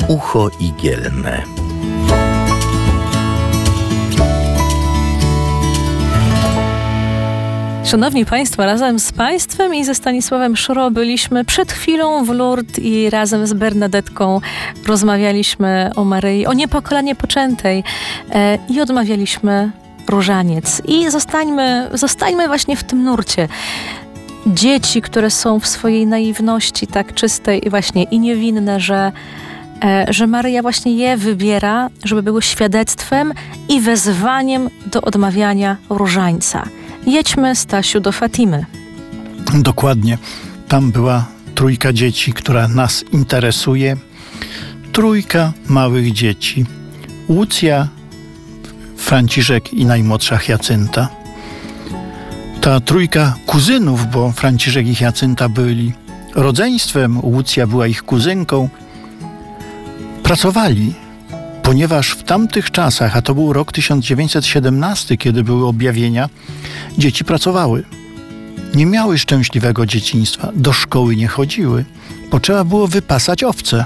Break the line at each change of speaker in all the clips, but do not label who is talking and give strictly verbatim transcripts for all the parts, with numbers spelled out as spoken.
Ucho igielne.
Szanowni Państwo, razem z Państwem i ze Stanisławem Szuro byliśmy przed chwilą w Lourdes i razem z Bernadetką rozmawialiśmy o Maryi, o niepokalanie poczętej e, i odmawialiśmy różaniec. I zostańmy, zostańmy właśnie w tym nurcie. Dzieci, które są w swojej naiwności tak czystej i właśnie i niewinne, że, e, że Maryja właśnie je wybiera, żeby były świadectwem i wezwaniem do odmawiania różańca. Jedźmy, Stasiu, do Fatimy.
Dokładnie. Tam była trójka dzieci, która nas interesuje. Trójka małych dzieci. Łucja, Franciszek i najmłodsza Hiacynta. Ta trójka kuzynów, bo Franciszek i Hiacynta byli rodzeństwem, Łucja była ich kuzynką, pracowali, ponieważ w tamtych czasach, a to był rok tysiąc dziewięćset siedemnasty, kiedy były objawienia, dzieci pracowały. Nie miały szczęśliwego dzieciństwa, do szkoły nie chodziły, bo trzeba było wypasać owce.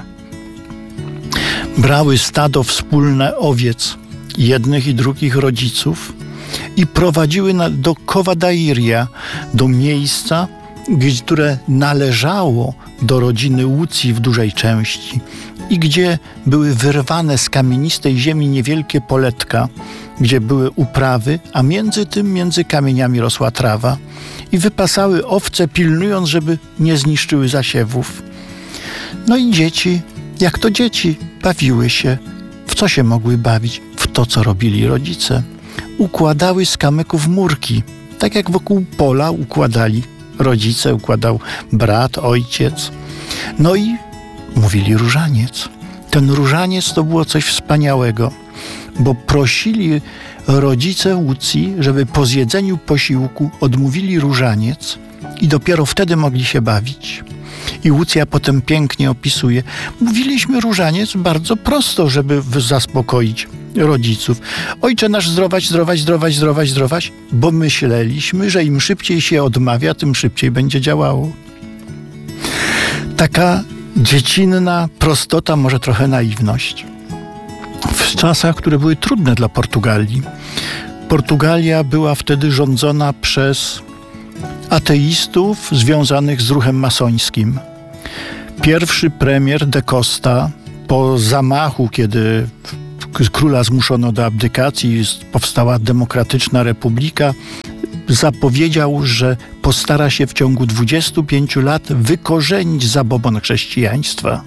Brały stado wspólne owiec jednych i drugich rodziców i prowadziły na, do Kowadairia, do miejsca, które należało do rodziny Łucji w dużej części i gdzie były wyrwane z kamienistej ziemi niewielkie poletka, gdzie były uprawy, a między tym, między kamieniami rosła trawa i wypasały owce, pilnując, żeby nie zniszczyły zasiewów. No i dzieci, jak to dzieci, bawiły się. W co się mogły bawić? W to, co robili rodzice. Układały z kamyków murki, tak jak wokół pola układali rodzice, układał brat, ojciec. No i mówili różaniec. Ten różaniec to było coś wspaniałego, bo prosili rodzice Łucji, żeby po zjedzeniu posiłku odmówili różaniec i dopiero wtedy mogli się bawić. I Łucja potem pięknie opisuje. Mówiliśmy różaniec bardzo prosto, żeby zaspokoić rodziców. Ojcze nasz, zdrować, zdrować, zdrować, zdrować, zdrować, bo myśleliśmy, że im szybciej się odmawia, tym szybciej będzie działało. Taka dziecinna prostota, może trochę naiwność. W czasach, które były trudne dla Portugalii. Portugalia była wtedy rządzona przez ateistów związanych z ruchem masońskim. Pierwszy premier de Costa po zamachu, kiedy króla zmuszono do abdykacji, powstała demokratyczna republika, zapowiedział, że postara się w ciągu dwudziestu pięciu lat wykorzenić zabobon chrześcijaństwa.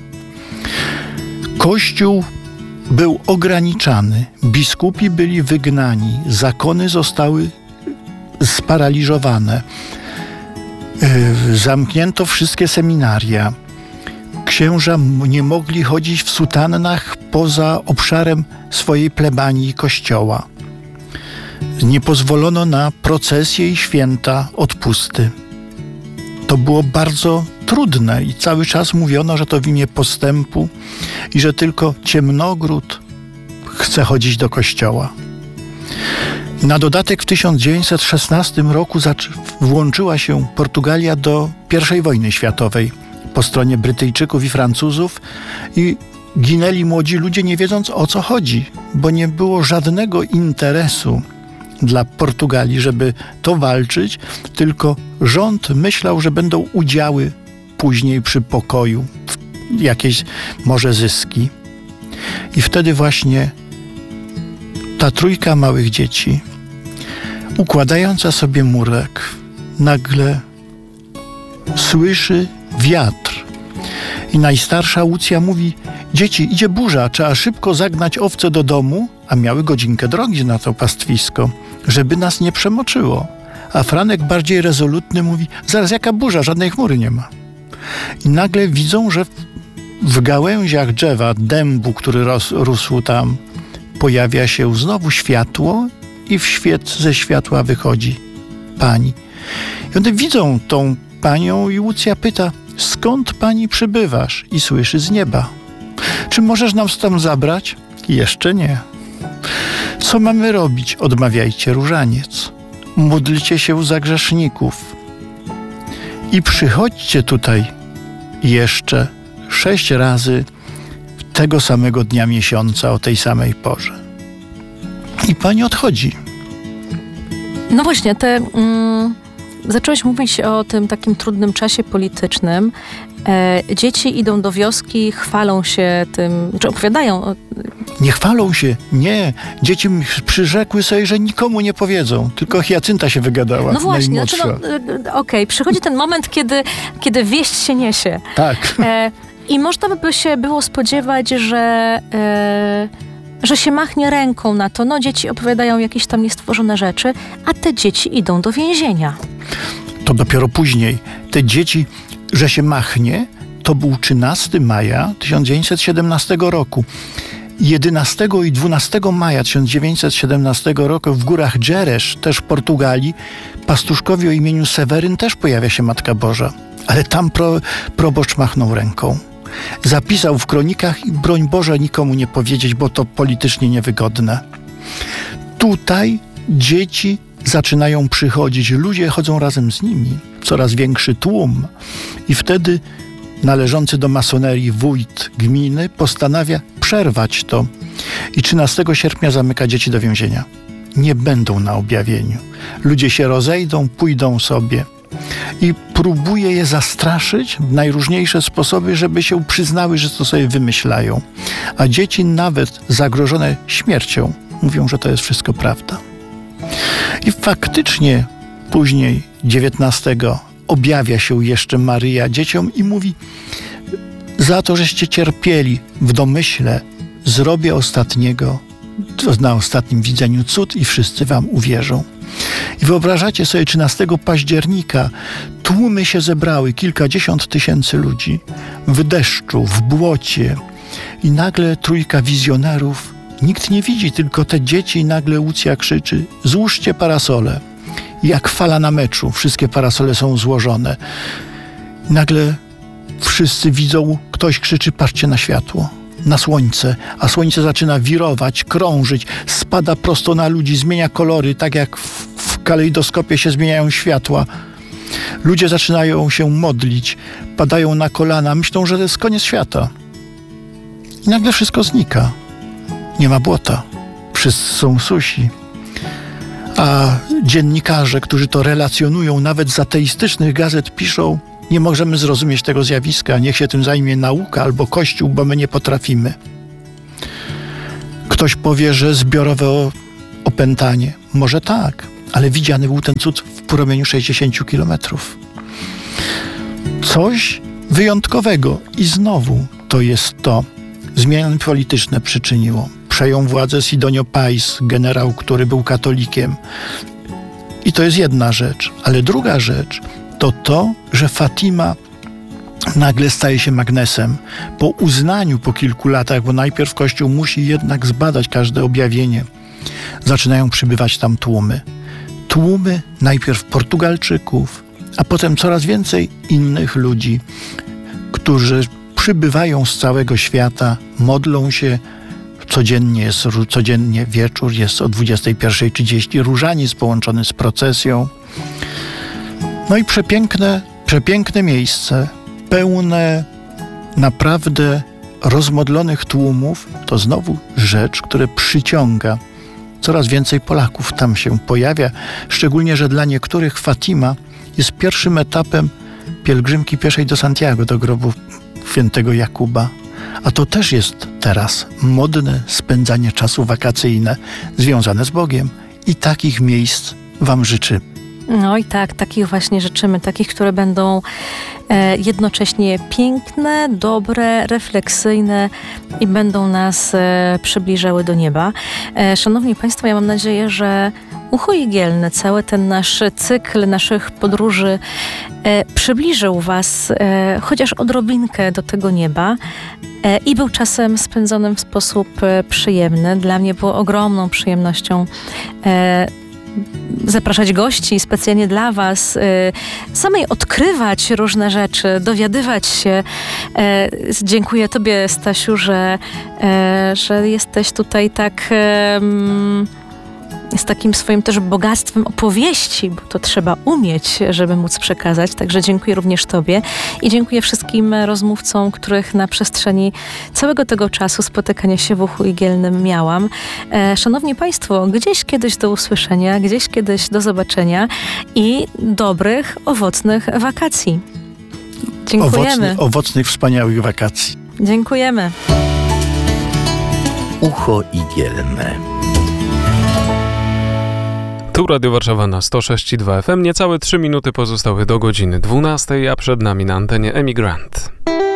Kościół był ograniczany, biskupi byli wygnani, zakony zostały sparaliżowane, yy, zamknięto wszystkie seminaria. Księża nie mogli chodzić w sutannach poza obszarem swojej plebanii i kościoła. Nie pozwolono na procesje i święta odpusty. To było bardzo trudne i cały czas mówiono, że to w imię postępu i że tylko ciemnogród chce chodzić do kościoła. Na dodatek w tysiąc dziewięćset szesnastym roku włączyła się Portugalia do pierwszej wojny światowej po stronie Brytyjczyków i Francuzów i ginęli młodzi ludzie, nie wiedząc, o co chodzi, bo nie było żadnego interesu dla Portugalii, żeby to walczyć, tylko rząd myślał, że będą udziały później przy pokoju, jakieś może zyski. I wtedy właśnie ta trójka małych dzieci, układająca sobie murek, nagle słyszy wiatr. I najstarsza Łucja mówi: dzieci, idzie burza, trzeba szybko zagnać owce do domu, a miały godzinkę drogi na to pastwisko, żeby nas nie przemoczyło. A Franek bardziej rezolutny mówi: zaraz, jaka burza, żadnej chmury nie ma. I nagle widzą, że w gałęziach drzewa, dębu, który ros, rósł tam, pojawia się znowu światło i w świec ze światła wychodzi pani. I one widzą tą panią i Łucja pyta: skąd pani przybywasz? I słyszy z nieba: czy możesz nam tam zabrać? Jeszcze nie. Co mamy robić? Odmawiajcie różaniec. Módlcie się za grzeszników. I przychodźcie tutaj jeszcze sześć razy tego samego dnia miesiąca o tej samej porze. I pani odchodzi.
No właśnie, te... Mm, zacząłeś mówić o tym takim trudnym czasie politycznym. E, dzieci idą do wioski, chwalą się tym, czy opowiadają o...
Nie chwalą się, nie. Dzieci przyrzekły sobie, że nikomu nie powiedzą. Tylko Hiacynta się wygadała,
No właśnie,
najmłodsza.
znaczy no, okej, okay. Przychodzi ten moment, kiedy, kiedy wieść się niesie.
Tak.
E, I można by się było spodziewać, że, e, że się machnie ręką na to. No dzieci opowiadają jakieś tam niestworzone rzeczy, a te dzieci idą do więzienia.
To dopiero później. Te dzieci, że się machnie, to był trzynastego maja tysiąc dziewięćset siedemnastego roku. jedenastego i dwunastego maja tysiąc dziewięćset siedemnastego roku w górach Dżeresz, też w Portugalii, pastuszkowi o imieniu Seweryn też pojawia się Matka Boża. Ale tam pro, proboszcz machnął ręką. Zapisał w kronikach i broń Boże nikomu nie powiedzieć, bo to politycznie niewygodne. Tutaj dzieci zaczynają przychodzić, ludzie chodzą razem z nimi, coraz większy tłum i wtedy należący do masonerii wójt gminy postanawia przerwać to i trzynastego sierpnia zamyka dzieci do więzienia. Nie będą na objawieniu. Ludzie się rozejdą, pójdą sobie i próbuje je zastraszyć w najróżniejsze sposoby, żeby się przyznały, że to sobie wymyślają. A dzieci nawet zagrożone śmiercią mówią, że to jest wszystko prawda. I faktycznie później, dziewiętnastego, objawia się jeszcze Maryja dzieciom i mówi: za to, żeście cierpieli w domyśle, zrobię ostatniego, na ostatnim widzeniu cud i wszyscy wam uwierzą. I wyobrażacie sobie, trzynastego października tłumy się zebrały, kilkadziesiąt tysięcy ludzi, w deszczu, w błocie i nagle trójka wizjonerów, nikt nie widzi, tylko te dzieci i nagle Łucja krzyczy: złóżcie parasole. Jak fala na meczu, wszystkie parasole są złożone. Nagle wszyscy widzą, ktoś krzyczy: patrzcie na światło, na słońce, a słońce zaczyna wirować, krążyć, spada prosto na ludzi, zmienia kolory, tak jak w, w kalejdoskopie się zmieniają światła. Ludzie zaczynają się modlić, padają na kolana, myślą, że to jest koniec świata. I nagle wszystko znika. Nie ma błota. Wszyscy są susi. A dziennikarze, którzy to relacjonują, nawet z ateistycznych gazet piszą: nie możemy zrozumieć tego zjawiska, niech się tym zajmie nauka albo Kościół, bo my nie potrafimy. Ktoś powie, że zbiorowe opętanie. Może tak, ale widziany był ten cud w promieniu sześćdziesięciu kilometrów. Coś wyjątkowego. I znowu to jest to. Zmiany polityczne przyczyniło. Przejął władzę Sidonio Pais, generał, który był katolikiem. I to jest jedna rzecz. Ale druga rzecz to to, że Fatima nagle staje się magnesem. Po uznaniu po kilku latach, bo najpierw Kościół musi jednak zbadać każde objawienie, zaczynają przybywać tam tłumy. Tłumy najpierw Portugalczyków, a potem coraz więcej innych ludzi, którzy przybywają z całego świata, modlą się. Codziennie jest, codziennie wieczór jest o dwudziestej pierwszej trzydzieści różaniec połączony z procesją. No i przepiękne, przepiękne miejsce, pełne naprawdę rozmodlonych tłumów. To znowu rzecz, która przyciąga. Coraz więcej Polaków tam się pojawia, szczególnie, że dla niektórych Fatima jest pierwszym etapem pielgrzymki pieszej do Santiago, do grobu świętego Jakuba. A to też jest teraz modne spędzanie czasu wakacyjne związane z Bogiem. I takich miejsc wam życzę.
No i tak, takich właśnie życzymy, takich, które będą e, jednocześnie piękne, dobre, refleksyjne i będą nas e, przybliżały do nieba. E, szanowni Państwo, ja mam nadzieję, że Ucho Igielne, cały ten nasz cykl naszych podróży e, przybliżył Was e, chociaż odrobinkę do tego nieba e, i był czasem spędzonym w sposób e, przyjemny. Dla mnie było ogromną przyjemnością e, zapraszać gości specjalnie dla Was, y, samej odkrywać różne rzeczy, dowiadywać się. E, dziękuję Tobie, Stasiu, że, e, że jesteś tutaj tak... E, z takim swoim też bogactwem opowieści, bo to trzeba umieć, żeby móc przekazać. Także dziękuję również Tobie i dziękuję wszystkim rozmówcom, których na przestrzeni całego tego czasu spotykania się w Uchu Igielnym miałam. E, szanowni Państwo, gdzieś kiedyś do usłyszenia, gdzieś kiedyś do zobaczenia i dobrych, owocnych wakacji. Dziękujemy.
Owocnych, owocnych, wspaniałych wakacji.
Dziękujemy.
Ucho Igielne.
Tu Radio Warszawa na sto sześć i dwa F M. Niecałe trzy minuty pozostały do godziny dwunastej, a przed nami na antenie Emigrant.